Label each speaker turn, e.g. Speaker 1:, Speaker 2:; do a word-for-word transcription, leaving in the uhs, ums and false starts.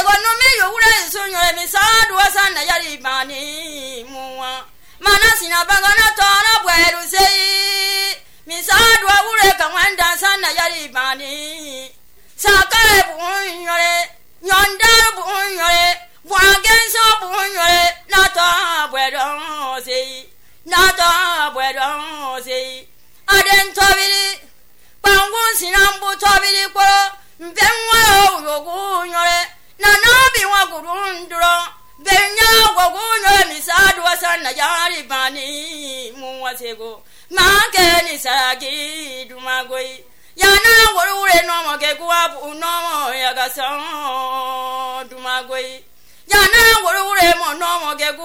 Speaker 1: no me you ure sunyo mi sadu asana yari bani muwa manasina bagana tona bweru sei mi sadu ure kamanda sana yari bani sakae bunyore nyonda bunyore bwagenso bunyore nata bweru sei nata bweru sei aden tobili bangun sinambu tobili ko mbenwa yogunyore na nabi wa gurunduro benya gogunyore misadu asana yari bani muwasego makeni saragi dumagoi yana worure no moge kuapu no yagaso dumagoi yana worure mo no moge